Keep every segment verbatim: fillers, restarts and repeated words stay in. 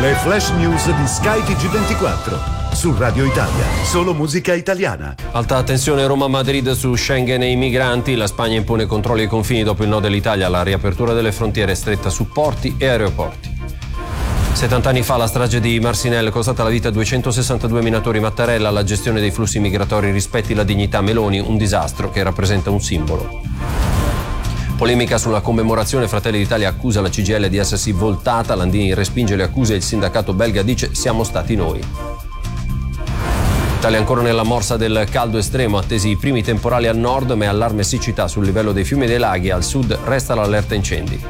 Le flash news di Sky T G ventiquattro. Su Radio Italia, solo musica italiana. Alta tensione Roma-Madrid su Schengen e i migranti. La Spagna impone controlli ai confini dopo il no dell'Italia alla riapertura delle frontiere stretta su porti e aeroporti. settanta anni fa la strage di Marcinelle è costata la vita a duecentosessantadue minatori. Mattarella, la gestione dei flussi migratori rispetti la dignità. Meloni, un disastro che rappresenta un simbolo. Polemica sulla commemorazione. Fratelli d'Italia accusa la C G I L di essersi voltata. Landini respinge le accuse e il sindacato belga dice siamo stati noi. Italia ancora nella morsa del caldo estremo, attesi i primi temporali al nord, ma è allarme siccità sul livello dei fiumi e dei laghi. Al sud resta l'allerta incendi.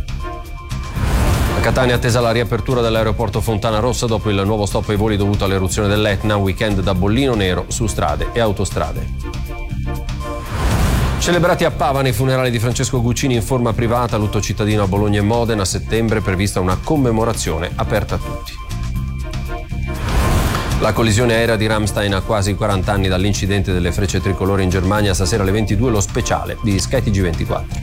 A Catania attesa la riapertura dell'aeroporto Fontana Rossa dopo il nuovo stop ai voli dovuto all'eruzione dell'Etna. Weekend da bollino nero su strade e autostrade. Celebrati a Pavane i funerali di Francesco Guccini in forma privata, lutto cittadino a Bologna e Modena. A settembre prevista una commemorazione aperta a tutti. La collisione aerea di Ramstein a quasi quaranta anni dall'incidente delle frecce tricolore in Germania. Stasera alle ventidue lo speciale di Sky T G ventiquattro.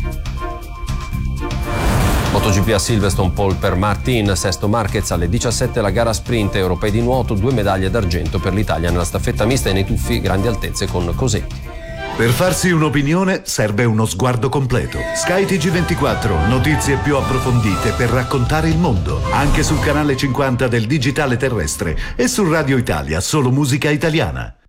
MotoGP a Silverstone, pole per Martin, sesto Marquez. Alle diciassette la gara sprint. Europei di nuoto, due medaglie d'argento per l'Italia nella staffetta mista e nei tuffi grandi altezze con Cosetti. Per farsi un'opinione serve uno sguardo completo. Sky T G ventiquattro, notizie più approfondite per raccontare il mondo. Anche sul canale cinquanta del digitale terrestre e su Radio Italia, solo musica italiana.